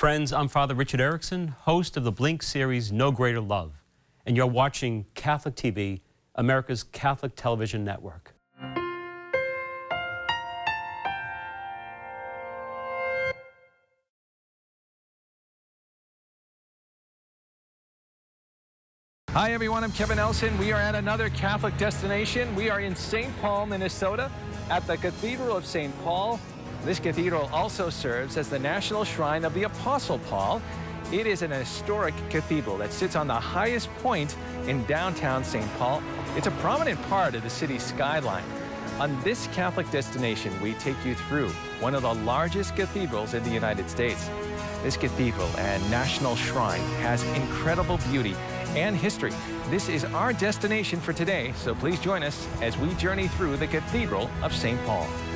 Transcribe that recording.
Friends, I'm Father Richard Erickson, host of the Blink series No Greater Love, and you're watching Catholic TV, America's Catholic television network. Hi everyone, I'm Kevin Nelson. We are at another Catholic destination. We are in St. Paul, Minnesota, at the Cathedral of St. Paul. This cathedral also serves as the national shrine of the Apostle Paul. It is an historic cathedral that sits on the highest point in downtown St. Paul. It's a prominent part of the city's skyline. On this Catholic destination, we take you through one of the largest cathedrals in the United States. This cathedral and national shrine has incredible beauty and history. This is our destination for today, so please join us as we journey through the Cathedral of St. Paul.